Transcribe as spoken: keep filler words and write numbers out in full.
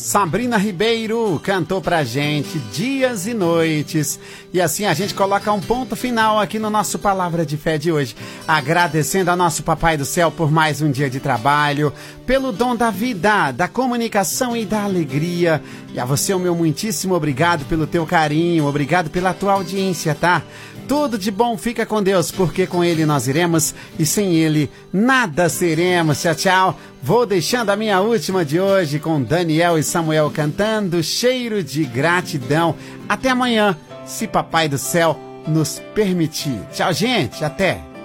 Sabrina Ribeiro cantou pra gente Dias e Noites. E assim a gente coloca um ponto final aqui no nosso Palavra de Fé de hoje, agradecendo ao nosso Papai do Céu por mais um dia de trabalho, pelo dom da vida, da comunicação e da alegria. E a você, o meu muitíssimo obrigado pelo teu carinho, obrigado pela tua audiência, tá? Tudo de bom, fica com Deus, porque com Ele nós iremos e sem Ele nada seremos. Tchau, tchau. Vou deixando a minha última de hoje com Daniel e Samuel cantando Cheiro de Gratidão. Até amanhã, se Papai do Céu nos permitir. Tchau, gente. Até.